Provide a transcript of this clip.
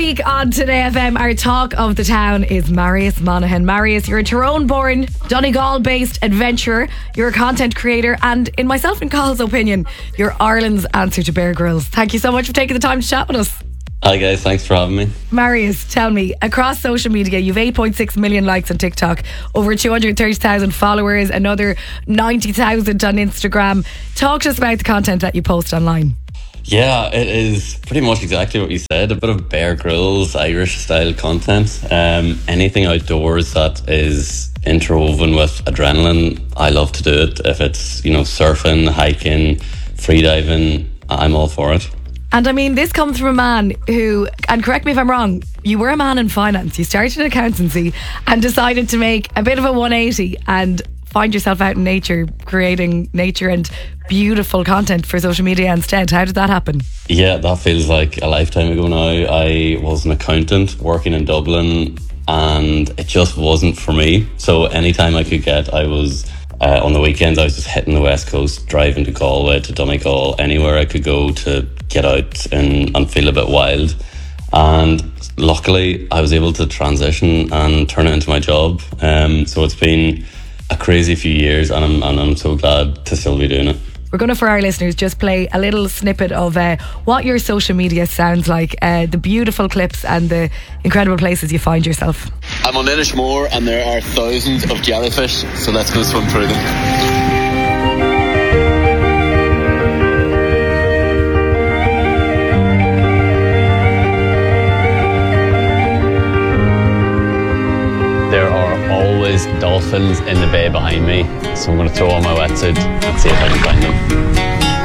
week on Today FM, our talk of the town is Marius Monaghan. Marius, you're a Tyrone-born, Donegal-based adventurer. You're a content creator, and in myself and Carl's opinion, you're Ireland's answer to Bear Grylls. Thank you so much for taking the time to chat with us. Hi guys, thanks for having me. Marius, tell me, across social media, you've 8.6 million likes on TikTok, over 230,000 followers, another 90,000 on Instagram. Talk to us about the content that you post online. Yeah, it is pretty much exactly what you said. A bit of Bear Grylls, Irish style content. Anything outdoors that is interwoven with adrenaline, I love to do it. If it's, surfing, hiking, freediving, I'm all for it. And I mean, this comes from a man who, and correct me if I'm wrong, you were a man in finance. You started in accountancy and decided to make a bit of a 180 and find yourself out in nature, creating nature and beautiful content for social media instead. How did that happen? Yeah, that feels like a lifetime ago now. I was an accountant working in Dublin and it just wasn't for me. So anytime I could get, I was on the weekends, I was just hitting the West Coast, driving to Galway, to Donegal, anywhere I could go to get out and feel a bit wild. And luckily I was able to transition and turn it into my job. So it's been a crazy few years and I'm so glad to still be doing it. We're going to, for our listeners, just play a little snippet of what your social media sounds like, the beautiful clips and the incredible places you find yourself. I'm on Inishmore and there are thousands of jellyfish, so let's go swim through them. There are always dolphins in the bay behind me, so I'm going to throw on my wetsuit and see if I can find them.